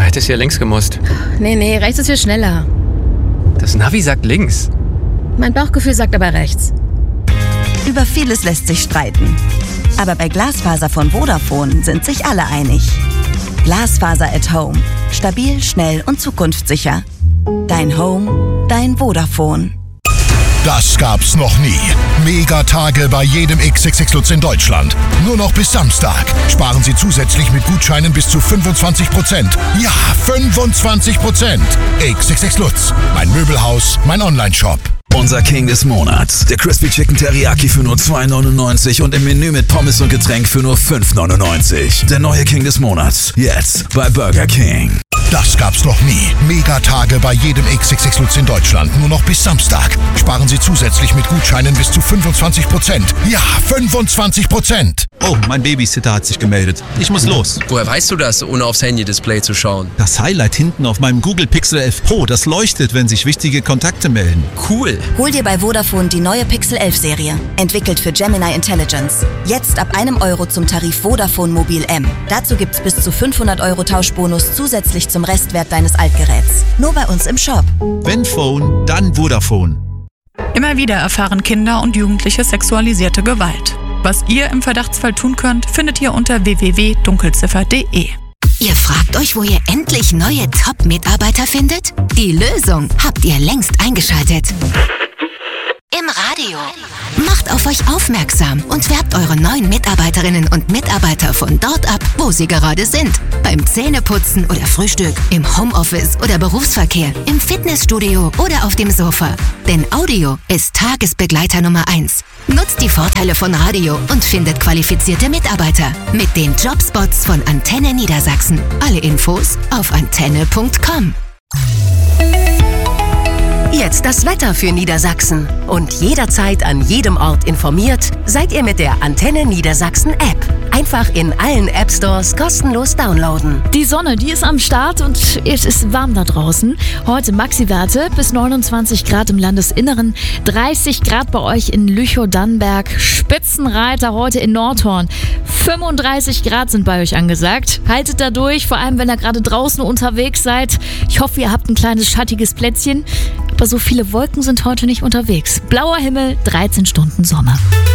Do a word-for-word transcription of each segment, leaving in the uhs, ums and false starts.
hättest hier links gemusst. Nee, nee, rechts ist viel schneller. Das Navi sagt links. Mein Bauchgefühl sagt aber rechts. Über vieles lässt sich streiten. Aber bei Glasfaser von Vodafone sind sich alle einig. Glasfaser at Home. Stabil, schnell und zukunftssicher. Dein Home, dein Vodafone. Das gab's noch nie. Megatage bei jedem X X X Lutz in Deutschland. Nur noch bis Samstag. Sparen Sie zusätzlich mit Gutscheinen bis zu fünfundzwanzig Prozent. Ja, fünfundzwanzig Prozent. X X X Lutz. Mein Möbelhaus, mein Onlineshop. Unser King des Monats. Der Crispy Chicken Teriyaki für nur zwei neunundneunzig und im Menü mit Pommes und Getränk für nur fünf neunundneunzig. Der neue King des Monats. Jetzt bei Burger King. Das gab's noch nie. Megatage bei jedem X X X Lutz in Deutschland. Nur noch bis Samstag. Sparen Sie zusätzlich mit Gutscheinen bis zu fünfundzwanzig Prozent. Ja, fünfundzwanzig Prozent. Oh, mein Babysitter hat sich gemeldet. Ich muss los. Woher weißt du das, ohne aufs Handy-Display zu schauen? Das Highlight hinten auf meinem Google Pixel elf Pro, das leuchtet, wenn sich wichtige Kontakte melden. Cool. Hol dir bei Vodafone die neue Pixel elf Serie. Entwickelt für Gemini Intelligence. Jetzt ab einem Euro zum Tarif Vodafone Mobil M. Dazu gibt's bis zu fünfhundert Euro Tauschbonus zusätzlich zum Restwert deines Altgeräts. Nur bei uns im Shop. Wenn Phone, dann Vodafone. Immer wieder erfahren Kinder und Jugendliche sexualisierte Gewalt. Was ihr im Verdachtsfall tun könnt, findet ihr unter w w w punkt dunkelziffer punkt de. Ihr fragt euch, wo ihr endlich neue Top-Mitarbeiter findet? Die Lösung habt ihr längst eingeschaltet. Im Radio. Macht auf euch aufmerksam und werbt eure neuen Mitarbeiterinnen und Mitarbeiter von dort ab, wo sie gerade sind. Beim Zähneputzen oder Frühstück, im Homeoffice oder Berufsverkehr, im Fitnessstudio oder auf dem Sofa. Denn Audio ist Tagesbegleiter Nummer eins. Nutzt die Vorteile von Radio und findet qualifizierte Mitarbeiter mit den Jobspots von Antenne Niedersachsen. Alle Infos auf antenne punkt com. Jetzt das Wetter für Niedersachsen. Und jederzeit an jedem Ort informiert, seid ihr mit der Antenne Niedersachsen App. Einfach in allen App Stores kostenlos downloaden. Die Sonne, die ist am Start und es ist warm da draußen. Heute Maxi-Werte bis neunundzwanzig Grad im Landesinneren, dreißig Grad bei euch in Lüchow-Dannenberg, Spitzenreiter heute in Nordhorn. fünfunddreißig Grad sind bei euch angesagt. Haltet da durch, vor allem wenn ihr gerade draußen unterwegs seid. Ich hoffe, ihr habt ein kleines schattiges Plätzchen. Aber so viele Wolken sind heute nicht unterwegs. Blauer Himmel, dreizehn Stunden Sonne.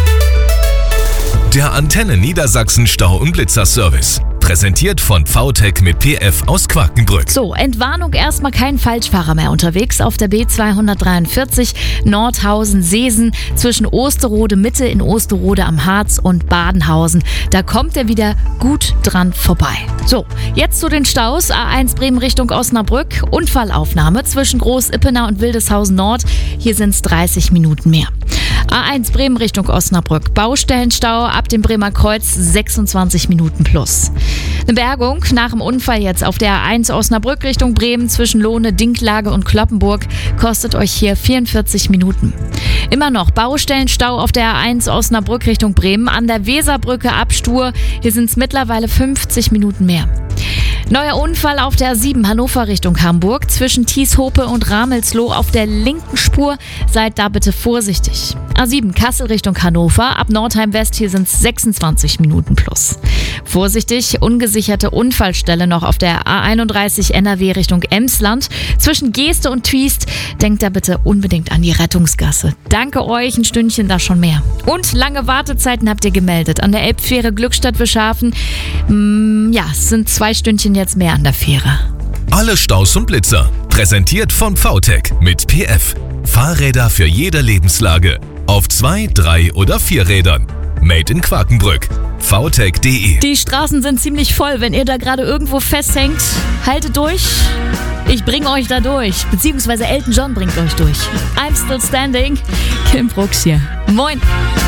Der Antenne Niedersachsen Stau- und Blitzerservice. Präsentiert von V Tech mit P F aus Quakenbrück. So, Entwarnung, erstmal kein Falschfahrer mehr unterwegs auf der B zweihundertdreiundvierzig Nordhausen-Seesen zwischen Osterode Mitte in Osterode am Harz und Badenhausen. Da kommt er wieder gut dran vorbei. So, jetzt zu den Staus. A eins Bremen Richtung Osnabrück. Unfallaufnahme zwischen Groß-Ippener und Wildeshausen Nord. Hier sind es dreißig Minuten mehr. A eins Bremen Richtung Osnabrück. Baustellenstau ab dem Bremer Kreuz sechsundzwanzig Minuten plus. Eine Bergung nach dem Unfall jetzt auf der A eins Osnabrück Richtung Bremen zwischen Lohne, Dinklage und Kloppenburg kostet euch hier vierundvierzig Minuten. Immer noch Baustellenstau auf der A eins Osnabrück Richtung Bremen an der Weserbrücke ab Stur. Hier sind es mittlerweile fünfzig Minuten mehr. Neuer Unfall auf der A sieben Hannover Richtung Hamburg zwischen Tieshope und Ramelsloh auf der linken Spur. Seid da bitte vorsichtig. A sieben Kassel Richtung Hannover ab Nordheim West, hier sind es sechsundzwanzig Minuten plus. Vorsichtig, ungesicherte Unfallstelle noch auf der A einunddreißig N R W Richtung Emsland zwischen Geeste und Twiest. Denkt da bitte unbedingt an die Rettungsgasse. Danke euch, ein Stündchen da schon mehr. Und lange Wartezeiten habt ihr gemeldet an der Elbfähre Glückstadt-Wischhafen. Mm, ja, es sind zwei Stündchen jetzt mehr an der Fähre. Alle Staus und Blitzer. Präsentiert von V Tech mit P F. Fahrräder für jede Lebenslage. Auf zwei, drei oder vier Rädern. Made in Quakenbrück. v tech punkt de. Die Straßen sind ziemlich voll. Wenn ihr da gerade irgendwo festhängt, haltet durch. Ich bringe euch da durch. Beziehungsweise Elton John bringt euch durch. I'm still standing. Kim Brooks hier. Moin.